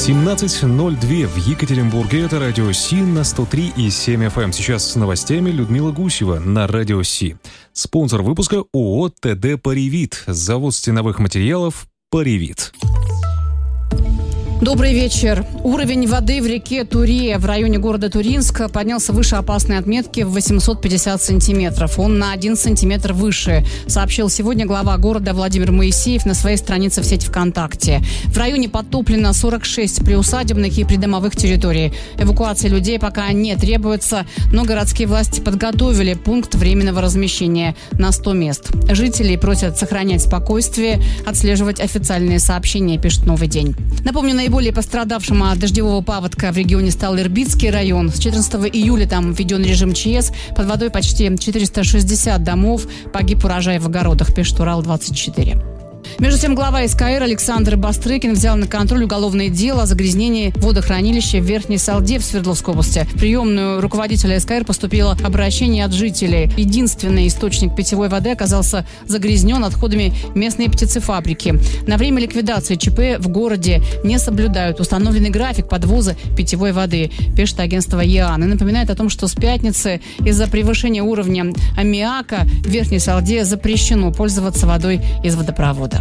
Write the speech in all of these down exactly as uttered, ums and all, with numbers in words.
семнадцать ноль два в Екатеринбурге. Это Радио Си на сто три и семь эф эм. Сейчас с новостями Людмила Гусева на Радио Си. Спонсор выпуска ООО ТД «Паривит». Завод стеновых материалов «Паривит». Добрый вечер. Уровень воды в реке Туре в районе города Туринска поднялся выше опасной отметки в восемьсот пятьдесят сантиметров. Он на один сантиметр выше, сообщил сегодня глава города Владимир Моисеев на своей странице в сети ВКонтакте. В районе подтоплено сорок шесть приусадебных и придомовых территорий. Эвакуация людей пока не требуется, но городские власти подготовили пункт временного размещения на сто мест. Жителей просят сохранять спокойствие, отслеживать официальные сообщения, пишет «Новый день». Напомню, наиболее пострадавшим от дождевого паводка в регионе стал Ирбитский район. С четырнадцатого июля там введен режим ЧС. Под водой почти четыреста шестьдесят домов. Погиб урожай в огородах, пишет Урал двадцать четыре. Между тем, глава СКР Александр Бастрыкин взял на контроль уголовное дело о загрязнении водохранилища в Верхней Салде в Свердловской области. В приемную руководителя СКР поступило обращение от жителей. Единственный источник питьевой воды оказался загрязнен отходами местной птицефабрики. На время ликвидации ЧП в городе не соблюдают установленный график подвоза питьевой воды, пишет агентство ЕАН. И напоминает о том, что с пятницы из-за превышения уровня аммиака в Верхней Салде запрещено пользоваться водой из водопровода.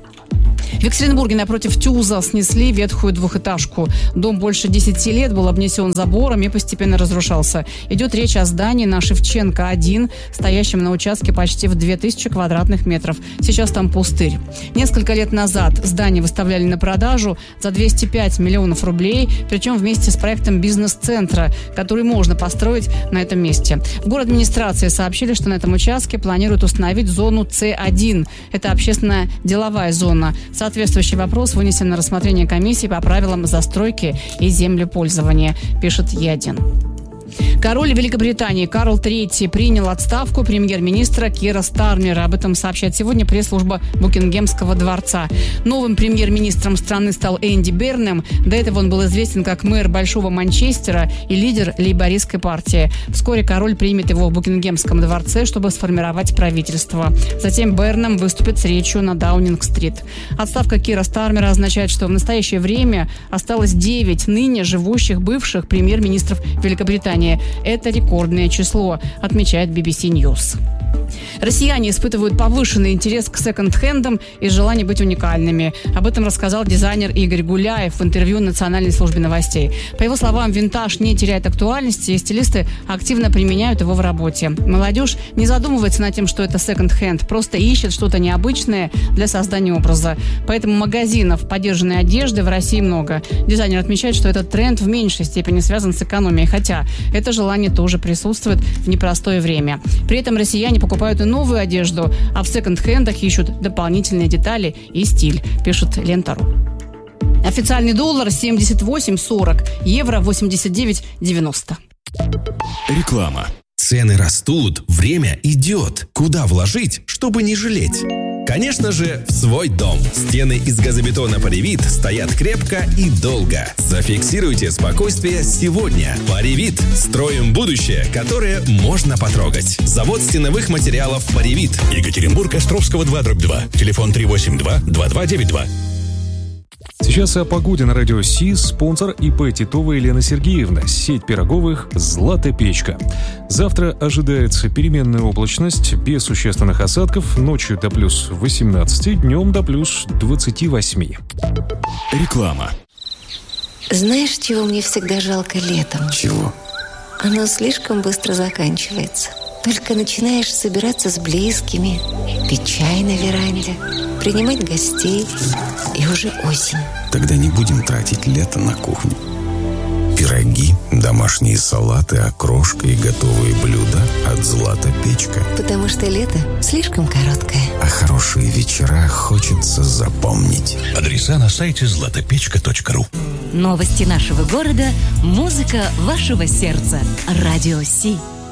В Екатеринбурге напротив ТЮЗа снесли ветхую двухэтажку. Дом больше десяти лет был обнесен забором и постепенно разрушался. Идет речь о здании на Шевченко один, стоящем на участке почти в две тысячи квадратных метров. Сейчас там пустырь. Несколько лет назад здание выставляли на продажу за двести пять миллионов рублей, причем вместе с проектом бизнес-центра, который можно построить на этом месте. В город администрации сообщили, что на этом участке планируют установить зону С один. Это общественная деловая зона. Соответствующий вопрос вынесен на рассмотрение комиссии по правилам застройки и землепользования, пишет Е один. Король Великобритании Карл третий принял отставку премьер-министра Кира Стармера. Об этом сообщает сегодня пресс-служба Букингемского дворца. Новым премьер-министром страны стал Энди Бернем. До этого он был известен как мэр Большого Манчестера и лидер лейбористской партии. Вскоре король примет его в Букингемском дворце, чтобы сформировать правительство. Затем Бернем выступит с речью на Даунинг-стрит. Отставка Кира Стармера означает, что в настоящее время осталось девять ныне живущих бывших премьер-министров Великобритании. Это рекордное число, отмечает би би си News. Россияне испытывают повышенный интерес к секонд-хендам и желание быть уникальными. Об этом рассказал дизайнер Игорь Гуляев в интервью Национальной службе новостей. По его словам, винтаж не теряет актуальности, и стилисты активно применяют его в работе. Молодежь не задумывается над тем, что это секонд-хенд, просто ищет что-то необычное для создания образа. Поэтому магазинов подержанной одежды в России много. Дизайнер отмечает, что этот тренд в меньшей степени связан с экономией, хотя это желание тоже присутствует в непростое время. При этом россияне покупают и новую одежду, а в секонд-хендах ищут дополнительные детали и стиль, пишет Лента.ру. Официальный доллар семьдесят восемь сорок, евро восемьдесят девять девяносто. Реклама. Цены растут, время идет. Куда вложить, чтобы не жалеть? Конечно же, в свой дом. Стены из газобетона «Паривит» стоят крепко и долго. Зафиксируйте спокойствие сегодня. «Паривит» – строим будущее, которое можно потрогать. Завод стеновых материалов «Паривит». Екатеринбург, Островского два дробь два. Телефон три восемь два два два девять два. Сейчас о погоде на Радио Си. Спонсор ИП Титова Елена Сергеевна. Сеть пироговых «Злата печка». Завтра ожидается переменная облачность без существенных осадков. Ночью до плюс восемнадцати, днем до плюс двадцати восьми. Реклама. Знаешь, чего мне всегда жалко летом? Чего? Оно слишком быстро заканчивается. Только начинаешь собираться с близкими, пить чай на веранде, принимать гостей, и уже осень. Тогда не будем тратить лето на кухню. Пироги, домашние салаты, окрошка и готовые блюда от «Злата печка». Потому что лето слишком короткое. А хорошие вечера хочется запомнить. Адреса на сайте злата печка точка ру. Новости нашего города, музыка вашего сердца. Радио Си.